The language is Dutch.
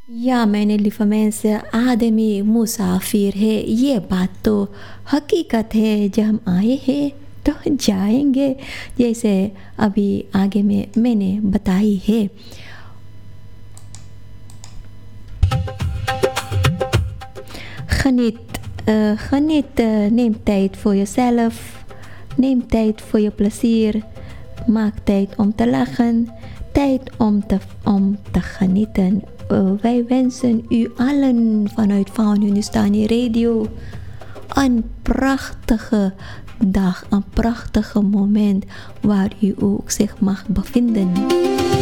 Ja, meine lieve mensen, आदमी मुसाफिर है ये बात तो हकीकत है जब हम आए हैं तो जाएंगे जैसे अभी आगे में मैंने बताई है geniet, geniet, neem tijd voor jezelf, neem tijd voor je plezier, maak tijd om te lachen, tijd om te genieten. Wij wensen u allen vanuit Faununistani Radio een prachtige dag, een prachtige moment waar u ook zich mag bevinden.